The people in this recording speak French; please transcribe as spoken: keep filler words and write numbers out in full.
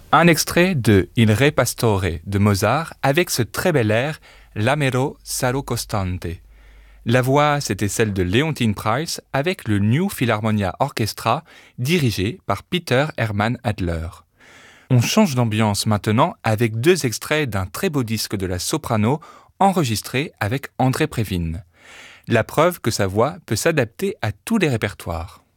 Un extrait de Il Re Pastore de Mozart avec ce très bel air L'Amero Saro Costante. La voix, c'était celle de Leontine Price avec le New Philharmonia Orchestra dirigé par Peter Hermann Adler. On change d'ambiance maintenant avec deux extraits d'un très beau disque de la soprano enregistré avec André Previn. La preuve que sa voix peut s'adapter à tous les répertoires.